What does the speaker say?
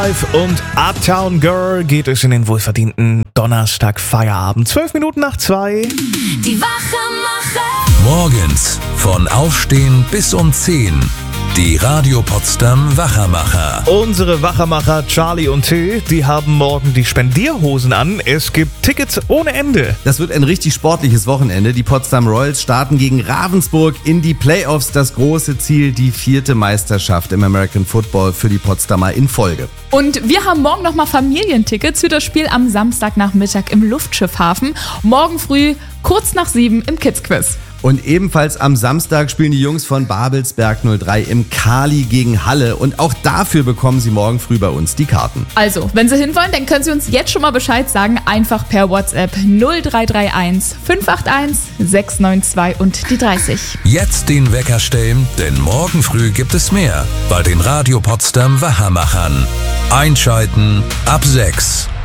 Live und Uptown Girl geht es in den wohlverdienten Donnerstag Feierabend. 2:12. Die Wachmacher. Morgens von Aufstehen bis um 10. Die Radio Potsdam Wachermacher. Unsere Wachermacher Charlie und Till, die haben morgen die Spendierhosen an. Es gibt Tickets ohne Ende. Das wird ein richtig sportliches Wochenende. Die Potsdam Royals starten gegen Ravensburg in die Playoffs. Das große Ziel, die 4. Meisterschaft im American Football für die Potsdamer in Folge. Und wir haben morgen nochmal Familientickets für das Spiel am Samstagnachmittag im Luftschiffhafen. Morgen früh kurz nach 7 im Kids-Quiz. Und ebenfalls am Samstag spielen die Jungs von Babelsberg 03 im Kali gegen Halle. Und auch dafür bekommen sie morgen früh bei uns die Karten. Also, wenn Sie hinwollen, dann können Sie uns jetzt schon mal Bescheid sagen. Einfach per WhatsApp 0331 581 692 und die 30. Jetzt den Wecker stellen, denn morgen früh gibt es mehr bei den Radio Potsdam Wachermachern. Einschalten ab 6.